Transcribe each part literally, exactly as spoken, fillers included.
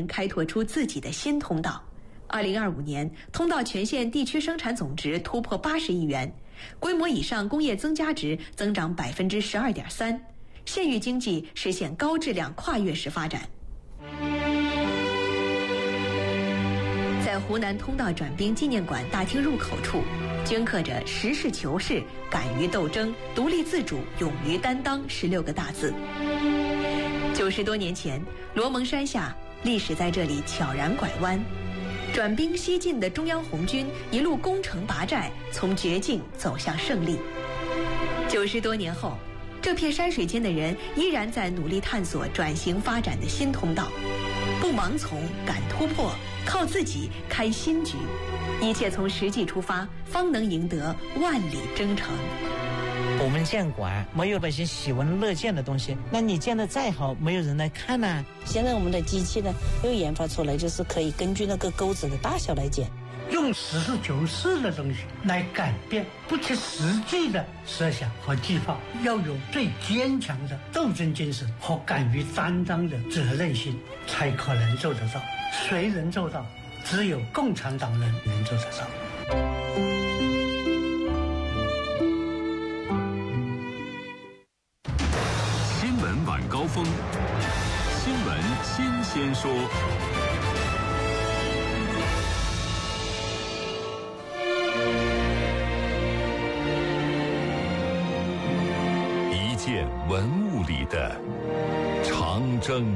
人开拓出自己的新通道。二零二五年，通道全县地区生产总值突破八十亿元，规模以上工业增加值增长百分之十二点三，县域经济实现高质量跨越式发展。在湖南通道转兵纪念馆大厅入口处，镌刻着“实事求是、敢于斗争、独立自主、勇于担当”十六个大字。九十多年前，罗蒙山下，历史在这里悄然拐弯。转兵西进的中央红军一路攻城拔寨，从绝境走向胜利。九十多年后，这片山水间的人依然在努力探索转型发展的新通道，不盲从，敢突破，靠自己开新局，一切从实际出发，方能赢得万里征程。 我们建馆没有那些喜闻乐见的东西，那你建得再好，没有人来看呢、啊。 现在我们的机器呢，又研发出来，就是可以根据那个钩子的大小来剪， 用实事求是的东西来改变不切实际的设想和计划，要有最坚强的斗争精神和敢于担当的责任心，才可能做得到。谁能做到？只有共产党人能做得到。 新闻晚高峰，新闻新鲜说。一件文物里的长征。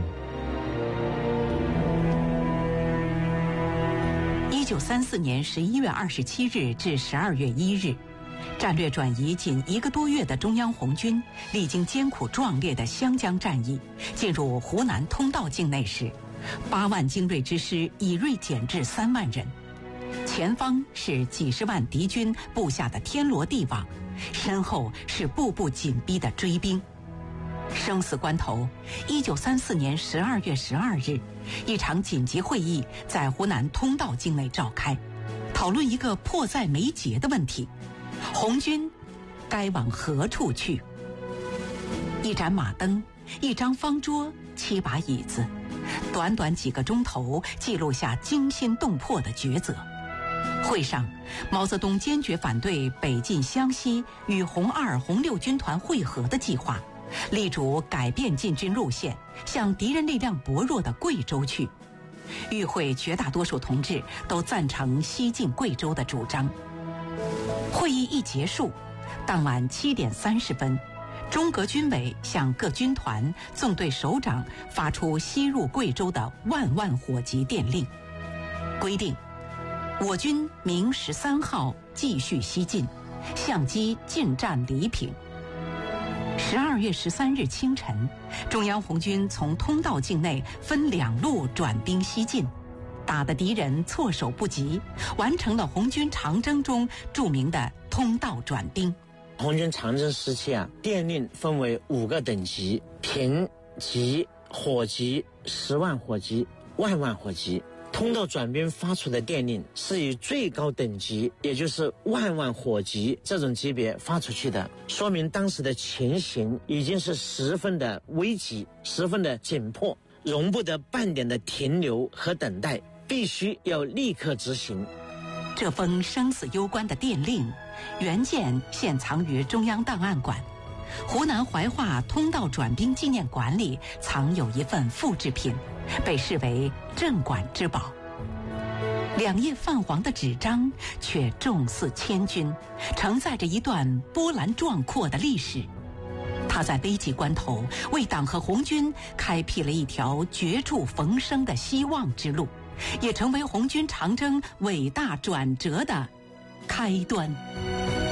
一九三四年十一月二十七日至十二月一日，战略转移仅一个多月的中央红军，历经艰苦壮烈的湘江战役，进入湖南通道境内时，八万精锐之师以锐减至三万人，前方是几十万敌军布下的天罗地网，身后是步步紧逼的追兵。生死关头，一九三四年十二月十二日，一场紧急会议在湖南通道境内召开，讨论一个迫在眉睫的问题：红军该往何处去？一盏马灯，一张方桌，七把椅子，短短几个钟头，记录下惊心动魄的抉择。会上，毛泽东坚决反对北进湘西与红二、红六军团会合的计划，力主改变进军路线，向敌人力量薄弱的贵州去。与会绝大多数同志都赞成西进贵州的主张。会议一结束，当晚七点三十分，中革军委向各军团、纵队首长发出西入贵州的万万火急电令，规定我军明十三号继续西进，相机进占黎平。十二月十三日清晨，中央红军从通道境内分两路转兵西进，打得敌人措手不及，完成了红军长征中著名的通道转兵。 红军长征时期啊，电令分为五个等级：平级、火级、十万火级、万万火级。通道转兵发出的电令是以最高等级，也就是万万火急这种级别发出去的，说明当时的情形已经是十分的危急，十分的紧迫，容不得半点的停留和等待，必须要立刻执行。 这封生死攸关的电令原件现藏于中央档案馆，湖南怀化通道转兵纪念馆里藏有一份复制品，被视为镇馆之宝。两页泛黄的纸张却重似千钧，承载着一段波澜壮阔的历史。它在危急关头为党和红军开辟了一条绝处逢生的希望之路，也成为红军长征伟大转折的开端。